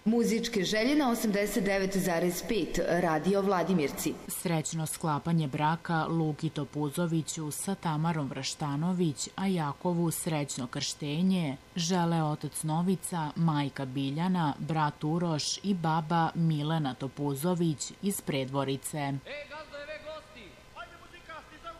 Muzičke želje na 89,5 Radio Vladimirci. Srećno sklapanje braka Luki Topuzoviću sa Tamarom Vraštanović, a Jakovu srećno krštenje žele otac Novica, majka Biljana, brat Uroš i baba Milena Topuzović iz Predvorice.